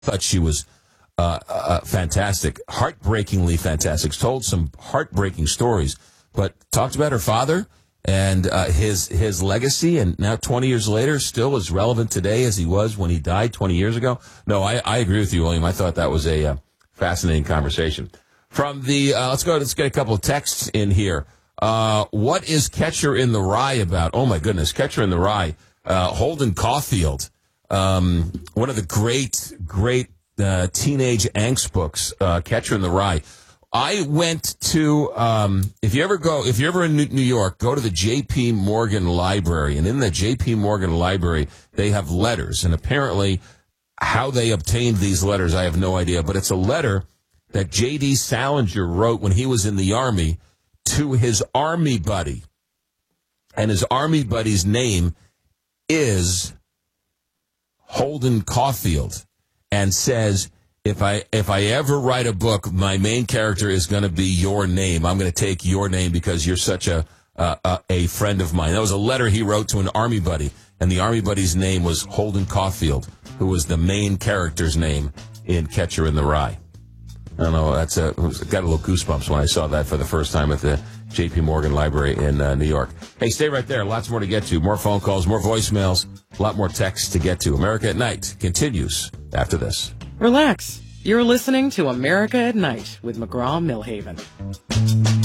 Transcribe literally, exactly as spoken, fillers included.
Thought she was uh, uh, fantastic, heartbreakingly fantastic. Told some heartbreaking stories, but talked about her father and uh, his his legacy, and now twenty years later, still as relevant today as he was when he died twenty years ago. No, I, I agree with you, William. I thought that was a uh, fascinating conversation. From the uh, let's go. Let's get a couple of texts in here. Uh, what is Catcher in the Rye about? Oh my goodness, Catcher in the Rye. Uh, Holden Caulfield, um, one of the great, great uh, teenage angst books. Uh, Catcher in the Rye. I went to, um, if you ever go, if you're ever in New York, go to the J P. Morgan Library. And in the J P. Morgan Library, they have letters. And apparently, how they obtained these letters, I have no idea. But it's a letter that J D. Salinger wrote when he was in the Army to his Army buddy. And his Army buddy's name is Holden Caulfield. And says, If I if I ever write a book, my main character is going to be your name. I'm going to take your name because you're such a, uh, a a friend of mine. That was a letter he wrote to an Army buddy, and the Army buddy's name was Holden Caulfield, who was the main character's name in Catcher in the Rye. I don't know. That's a got a little goosebumps when I saw that for the first time at the J P. Morgan Library in uh, New York. Hey, stay right there. Lots more to get to. More phone calls, more voicemails, a lot more texts to get to. America at Night continues after this. Relax. You're listening to America at Night with McGraw-Milhaven.